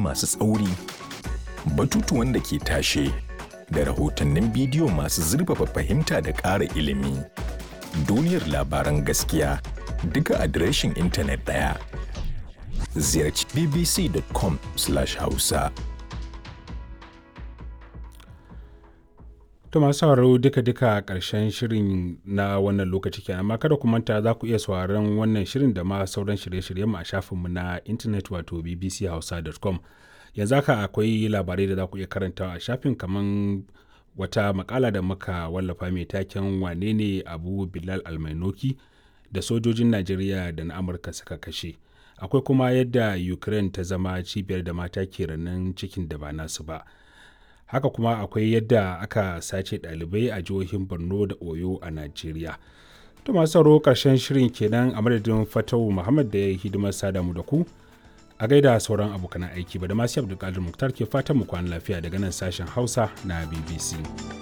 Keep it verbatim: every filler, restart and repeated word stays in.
masu tsauri, batutuwan da ke tashe, da rahotannin bidiyo masu zurfafa fahimta da ƙara ilimi. Duniyar labaran gaskiya duka adireshin intanet ɗaya. Ziyarci b b c dot com slash hausa. To masu sauraro duka-duka ƙarshen shirin na wannan lokaci kenan, amma kada ku manta za ku iya sauraron wannan shirin da ma sauran shirye-shiryen mu a shafinmu na intanet wato b b c hausa dot com. Yanzu haka akwai labarai da za ku iya karantawa a shafin, kaman wata makala da muka wallafa mai taken wane ne Abu Bilal Almainoki da sojojin Najeriya da na Amurka suka kashe. Akwai kuma yadda Ukraine ta zama cibiyar da mata ke renon cikin da ba nasu ba. Haka kuma akwai yadda aka sace ɗalibai a jihohin Borno da Oyo a Najeriya. To masu sauraro ƙarshen shirin kenan, a madadin Fatawu Muhammad da ya yi hidimar sada mu da ku. A gaida sauran abokan aiki, ba da masu Abdulkadir Muktar ke fatan mu kwana lafiya daga nan sashen Hausa na B B C.